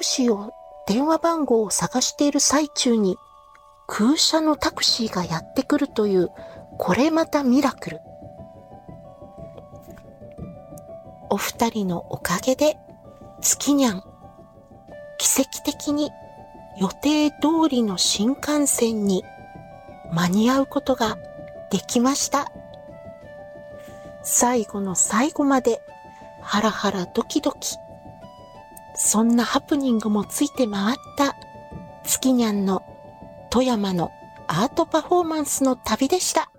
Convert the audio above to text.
シーを、電話番号を探している最中に空車のタクシーがやってくるという、これまたミラクル。お二人のおかげで月にゃん、奇跡的に予定通りの新幹線に間に合うことができました。最後の最後までハラハラドキドキ、そんなハプニングもついて回った月にゃんの富山のアートパフォーマンスの旅でした。